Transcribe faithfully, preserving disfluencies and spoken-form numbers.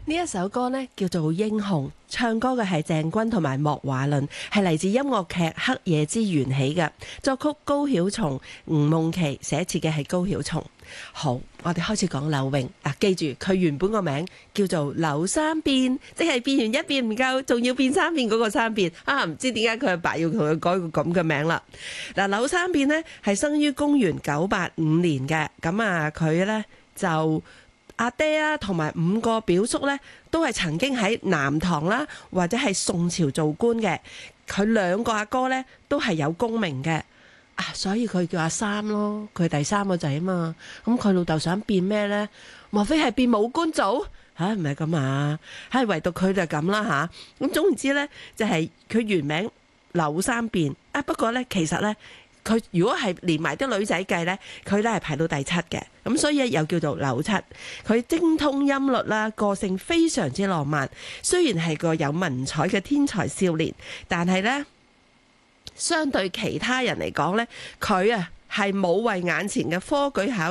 呢一首歌呢叫做《英雄》，唱歌嘅係鄭君同埋莫華倫，係嚟自音樂劇《黑夜之緣》起嘅，作曲高曉松、吳夢琪，寫詞嘅係高曉松。好，我哋開始講柳詠嗱，記住佢原本個名叫做柳三變，即係變完一變唔夠，仲要變三變嗰個三變啊！唔知點解佢阿爸要同佢改個咁嘅名啦。嗱，柳三變呢係生於公元九八五年嘅，咁啊佢呢就。阿爹啊，同埋五個表叔呢，都係曾經喺南唐啦，或者係宋朝做官嘅。佢兩個阿哥呢，都係有功名嘅啊，所以佢叫阿三咯。佢第三個仔啊嘛。咁佢老豆想變咩呢？莫非係變武官做？吓，唔係咁啊，係唯獨佢就咁啦吓。咁總言之呢，就係佢原名柳三變啊。不過呢，其實呢。佢如果係連埋啲女仔計呢，佢咧係排到第七嘅，咁所以又叫做柳七。佢精通音律啦，個性非常之浪漫。雖然係個有文采嘅天才少年，但係呢，相對其他人嚟講呢，佢啊係冇為眼前嘅科舉考